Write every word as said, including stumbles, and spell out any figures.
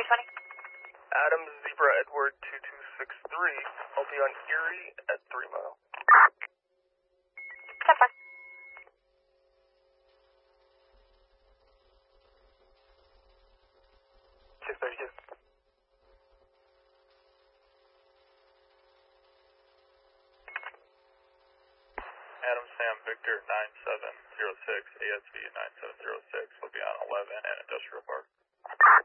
three twenty. Adams Zebra Edward two two six three. I'll be on Erie at three mile. ten four. six thirty-two. Adam Sam Victor nine seven zero six, A S V nine seven zero six, will be on eleven at Industrial Park.